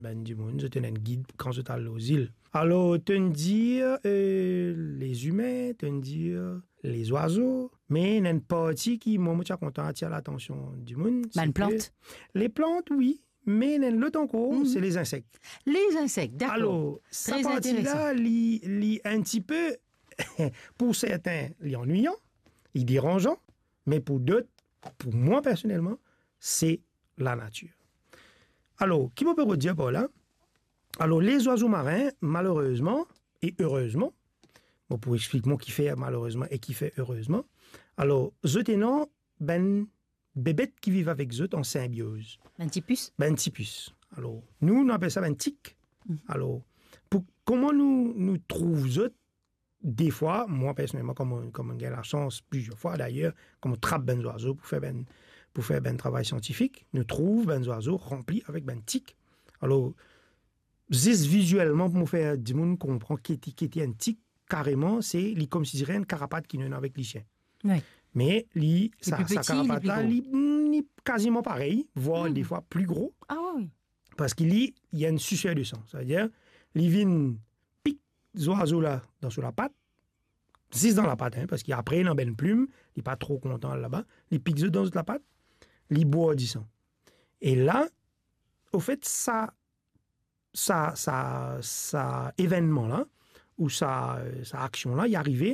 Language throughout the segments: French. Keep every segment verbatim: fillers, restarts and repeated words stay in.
Ben du monde, je tenais un guide quand j'étais allé aux îles. Alors, te dire euh, les humains, te dire les oiseaux, mais il y a une partie qui, moi, je suis content d'attirer l'attention du monde. Ben, une plante. Les plantes, oui, mais l'autre encore, mm-hmm. c'est les insectes. Les insectes, d'accord. Alors, ça partie-là, il est un petit peu, pour certains, il est ennuyant, il est dérangeant, mais pour d'autres, pour moi personnellement, c'est la nature. Alors, qui me peut dire par là? Alors, les oiseaux marins, malheureusement et heureusement, bon, pour expliquer moi qui fait malheureusement et qui fait heureusement, alors, eux tenant, ben, bébêtes qui vivent avec eux en symbiose. Ben tipus? Ben tipus. Alors, nous, on appelle ça ben tic. Mm. Alors, pour, comment nous, nous trouvons eux? Des fois, moi personnellement, comme on, comme on a la chance, plusieurs fois d'ailleurs, comme on trappe ben oiseaux pour faire ben, pour faire ben travail scientifique, nous trouvons ben oiseaux remplis avec ben tic. Alors, juste visuellement, pour nous faire du monde comprend qui est un tic, carrément, c'est comme si dirait une carapate qui n'est avec les chiens. Oui. Mais li, sa, petit, sa carapate-là, il est quasiment pareil, voire mmh. des fois plus gros. Ah oui. Parce qu'il y, y a une suceur de sang. C'est-à-dire, les vins piquent les oiseaux-là dans sur la patte, c'est dans la patte, hein, parce qu'après, il a une plume, il n'est pas trop content là-bas, il pique dans la patte, il boit du sang. Et là, au fait, ça, ça, ça, ça événement-là, ou sa, sa action-là, il est arrivé,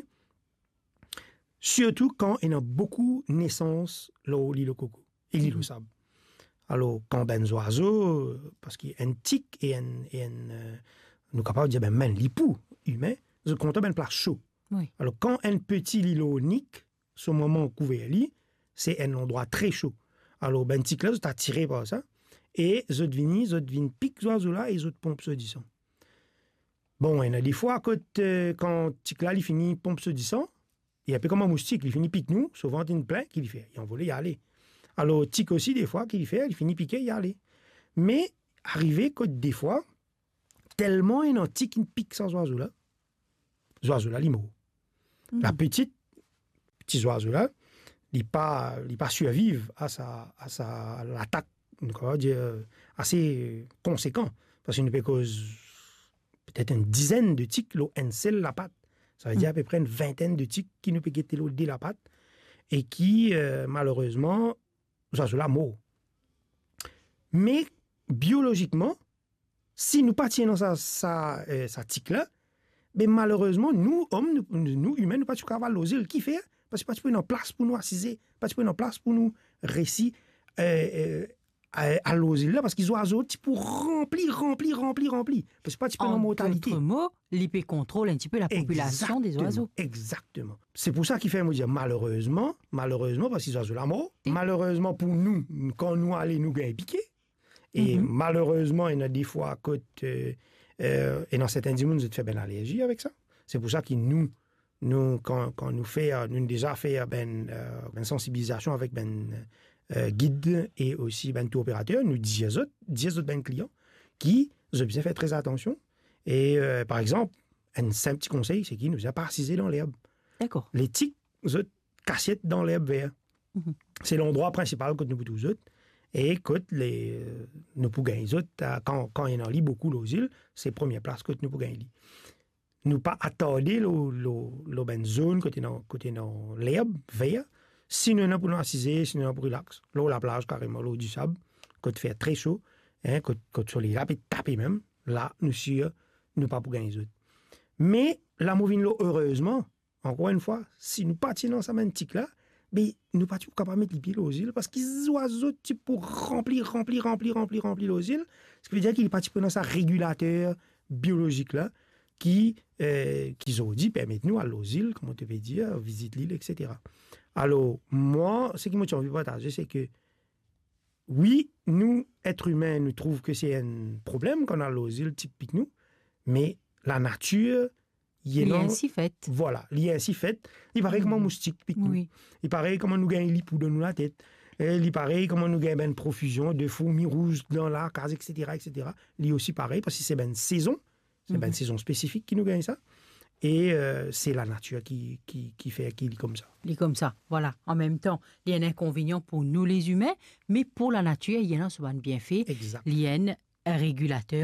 surtout quand il y a beaucoup de naissances là où l'île au coco et l'île au sable. Alors, quand ben les oiseaux, parce qu'il y a un tic et un, et un euh, nous sommes capables de dire, ben, même l'hypou humain, je compte ben place chaud. Oui. Alors, quand un petit îlot nique, ce moment où couvert lit, c'est un endroit très chaud. Alors, ben, tic là, tu attiré par ça, et je devine, je devine pique les oiseaux là, et je te pompe ce du sang. Bon, il y a des fois, quand, euh, quand tic là, il finit pompe ce du sang, il y a un peu comme un moustique, il finit pique nous, souvent une plainte qu'il fait, il envolé, il y aller. Alors, tic aussi, des fois, qu'il fait, il finit piquer, il y aller. Mais, arrivé que des fois, tellement il y a un tic qui pique sans oiseau là, les oiseaux là, ils mourent. Mmh. La petite, petit oiseau là, il n'est pas, pas survivre à sa, à sa, l'attaque, assez conséquent. Parce qu'il ne peut cause peut-être une dizaine de tics, l'eau encelle la patte. Ça veut mmh. dire à peu près une vingtaine de tics qui ne peut quitter l'eau dès la patte et qui, euh, malheureusement, les oiseaux là mourent. Mais, biologiquement, si nous pas dans sa, sa, euh, sa tic là, mais malheureusement, nous, hommes, nous, nous humains, nous ne pouvons pas avoir l'osile. Qui fait? Parce que nous pas en place pour nous assiser, pas en place pour nous réciter euh, euh, à, à l'osile là, parce qu'ils ont oiseaux pour remplir, remplir, remplir, remplir. Parce que pas en en mortalité. En d'autres mots, l'I P contrôle un petit peu la population exactement, des oiseaux. Exactement. C'est pour ça qu'il fait me dire malheureusement, malheureusement, parce qu'ils ont oiseaux là mort. Oui. Malheureusement pour nous, quand nous allons nous gagner piquer. Et mm-hmm. malheureusement, il y a des fois que euh, euh, et dans certains dimanches, nous fait une allergie avec ça. C'est pour ça que nous, nous quand, quand nous fait, nous déjà fait ben, euh, ben sensibilisation avec ben euh, guide et aussi ben tout opérateur, nous disons disons ben clients qui ont bien fait très attention. Et euh, par exemple, un simple petit conseil, c'est qu'ils nous a pas assisé dans l'herbe. D'accord. Les tiques, ils cassettes dans l'herbe verte. Mm-hmm. C'est l'endroit principal que nous tous autres. Et écoute, les, euh, nous pouvons gagner autres, quand, quand il y en a beaucoup aux îles, c'est la première place que nous pouvons gagner. Nous pas attarder la bonne zone côté dans, côté dans l'herbe vert, si nous n'avons pas pour nous assiser, si nous n'avons pas pour relax. L'eau la plage, carrément, l'eau du sable, quand il fait très chaud, hein, quand, quand sur les laps et taper même, là, nous sommes nous pas pour gagner autres. Mais la mauvaise l'eau, heureusement, encore une fois, si nous partons dans sa mantique là, mais nous ne sommes pas capables de mettre les pieds aux îles parce qu'ils ont oiseaux pour remplir, remplir, remplir, remplir, remplir aux îles. Ce qui veut dire qu'il est pas dans sa régulateur biologique là qui, euh, qui ont dit permettez-nous à aux îles, comme on te veut dire, visite l'île, et cetera. Alors, moi, ce qui m'a envie de partager, c'est que oui, nous, êtres humains, nous trouvons que c'est un problème qu'on a aux îles typiques nous, mais la nature. Il est ainsi fait. Voilà, il est ainsi fait. Il paraît mmh. comme un moustique, pique nous. Oui. Il paraît comme nous gagnons l'hypou dans nous la tête. Et il paraît comme nous gagnons une profusion de fourmis rouges dans la case, et cetera, et cetera. Il est aussi pareil parce que c'est une saison, c'est mmh. une saison spécifique qui nous gagne ça. Et euh, c'est la nature qui, qui, qui fait qu'il est comme ça. Il est comme ça, voilà. En même temps, il y a un inconvénient pour nous les humains, mais pour la nature, il y a un bienfait. Exact. Il y a un régulateur.